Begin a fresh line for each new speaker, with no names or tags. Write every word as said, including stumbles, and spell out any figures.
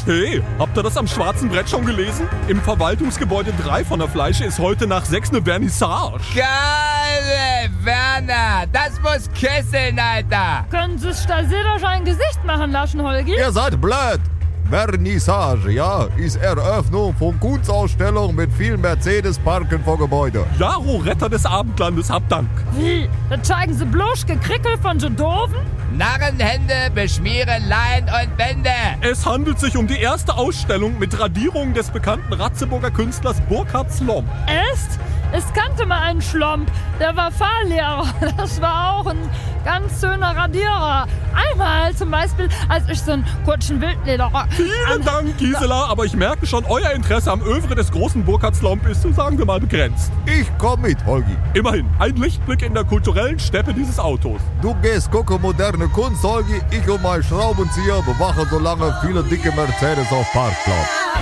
Hey, habt ihr das am schwarzen Brett schon gelesen? Im Verwaltungsgebäude drei von der Fleische ist heute nach sechs eine Vernissage.
Geil, Werner, das muss kesseln, Alter.
Können Sie Stasierdosch ein Gesicht machen lassen, Holgi?
Ihr seid blöd. Vernissage, ja, ist Eröffnung von Kunstausstellung mit vielen Mercedes-Parken vor Gebäude.
Jaro, Retter des Abendlandes, habt Dank.
Wie? Da zeigen Sie bloß Gekrickel von so Doofen?
Narrenhände beschmieren Lein und Wände.
Es handelt sich um die erste Ausstellung mit Radierungen des bekannten Ratzeburger Künstlers Burkhard Slomp.
Echt? Es kannte mal einen Schlomp, der war Fahrlehrer. Das war auch ein ganz schöner Radierer. Einmal zum Beispiel, als ich so einen kurzen Wildlederrock...
Vielen Dank, Gisela, aber ich merke schon, euer Interesse am Övre des großen Burkhard Slomp ist, sagen wir mal, begrenzt.
Ich komm mit, Holgi.
Immerhin, ein Lichtblick in der kulturellen Steppe dieses Autos.
Du gehst gucken moderne Kunst, Holgi. Ich und mein Schraubenzieher bewachen so lange viele dicke Mercedes auf Parkplatz.